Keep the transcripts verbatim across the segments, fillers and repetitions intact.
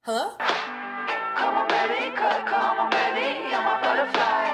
Hello? Come on, baby, come on, baby, you're my butterfly.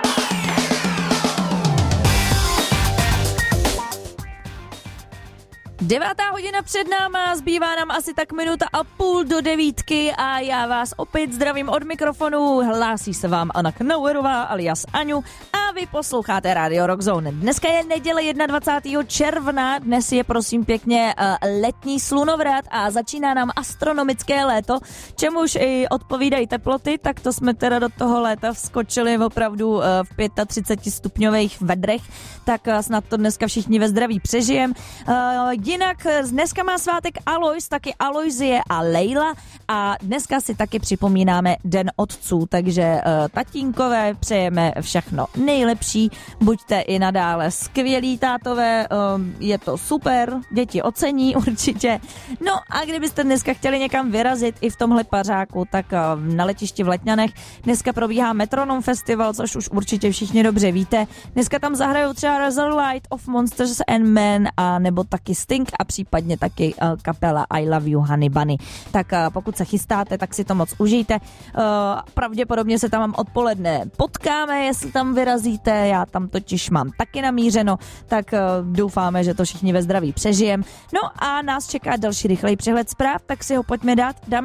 Devátá hodina před náma, zbývá nám asi tak minuta a půl do devítky a já vás opět zdravím od mikrofonu. Hlásí se vám Anna Knauerová alias Aňu a vy posloucháte Radio Rock Zone. Dneska je neděle dvacátého prvního června, dnes je prosím pěkně letní slunovrat a začíná nám astronomické léto, čemuž i odpovídají teploty, tak to jsme teda do toho léta vskočili opravdu v třiceti pěti stupňových vedrech, tak snad to dneska všichni ve zdraví přežijem. Jinak dneska má svátek Alois, taky Aloisie a Leila a dneska si taky připomínáme Den otců, takže uh, tatínkové přejeme všechno nejlepší, buďte i nadále skvělí tátové, uh, je to super, děti ocení určitě. No a kdybyste dneska chtěli někam vyrazit i v tomhle pařáku, tak uh, na letišti v Letňanech dneska probíhá Metronom Festival, což už určitě všichni dobře víte. Dneska tam zahrajou třeba Razorlight of Monsters and Men a nebo taky Sting a případně taky uh, kapela I Love You Honey Bunny. Tak uh, pokud se chystáte, tak si to moc užijte. Uh, pravděpodobně se tam odpoledne potkáme, jestli tam vyrazíte, já tam totiž mám taky namířeno, tak uh, doufáme, že to všichni ve zdraví přežijem. No a nás čeká další rychlej přehled zpráv, tak si ho pojďme dát. Dáme